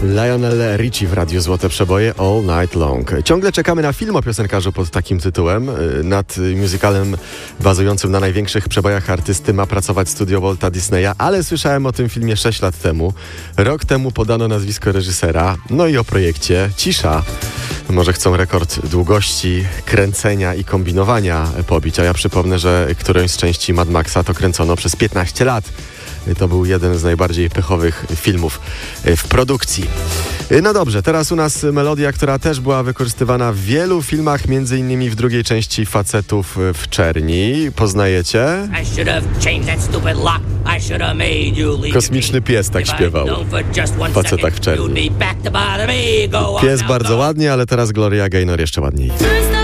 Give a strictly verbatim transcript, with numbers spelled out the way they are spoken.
Lionel Richie w Radiu Złote Przeboje All Night Long. Ciągle czekamy na film o piosenkarzu pod takim tytułem. Nad musicalem bazującym na największych przebojach artysty ma pracować studio Walta Disneya, ale słyszałem o tym filmie sześć lat temu. Rok temu podano nazwisko reżysera, no i o projekcie Cisza. Może chcą rekord długości kręcenia i kombinowania pobić, a ja przypomnę, że którąś z części Mad Maxa to kręcono przez piętnaście lat. To był jeden z najbardziej pechowych filmów w produkcji. No dobrze, teraz u nas melodia, która też była wykorzystywana w wielu filmach, między innymi w drugiej części Facetów w czerni. Poznajecie? Kosmiczny pies tak śpiewał w Facetach w czerni. Pies bardzo ładnie, ale teraz Gloria Gaynor jeszcze ładniej.